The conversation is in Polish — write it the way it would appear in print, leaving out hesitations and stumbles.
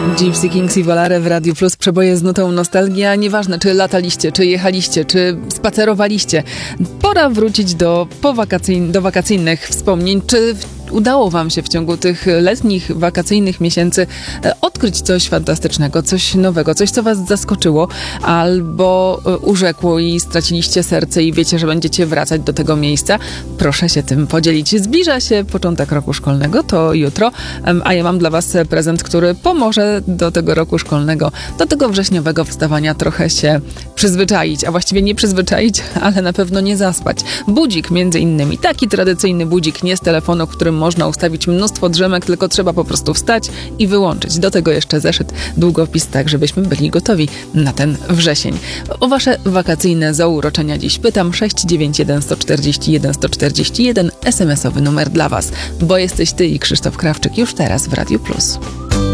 Gypsy Kings i Volare w Radiu Plus, przeboje z nutą nostalgia. Nieważne, czy lataliście, czy jechaliście, czy spacerowaliście. Pora wrócić do wakacyjnych wspomnień. Czy udało wam się w ciągu tych letnich, wakacyjnych miesięcy odkryć coś fantastycznego, coś nowego, coś, co was zaskoczyło, albo urzekło i straciliście serce i wiecie, że będziecie wracać do tego miejsca? Proszę się tym podzielić. Zbliża się początek roku szkolnego, to jutro, a ja mam dla was prezent, który pomoże do tego roku szkolnego, do tego wrześniowego wstawania trochę się przyzwyczaić, a właściwie nie przyzwyczaić, ale na pewno nie zaspać. Budzik między innymi, taki tradycyjny budzik, nie z telefonu, w którym można ustawić mnóstwo drzemek, tylko trzeba po prostu wstać i wyłączyć. Do tego jeszcze zeszyt, długopis, tak żebyśmy byli gotowi na ten wrzesień. O wasze wakacyjne zauroczenia dziś pytam. 691 141 141 SMS-owy numer dla was, bo jesteś ty i Krzysztof Krawczyk już teraz w Radiu Plus.